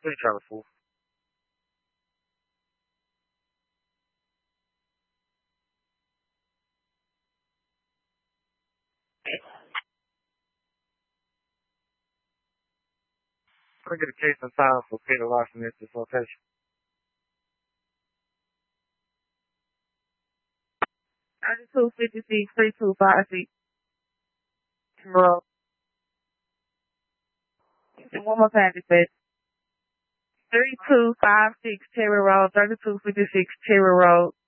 Please try the fool. I'll get a case in time for Peter Larson at this location. $32.56, 3256. Bro. One more time, dispatch. 3256 Cherry Road, 3256 Cherry Road.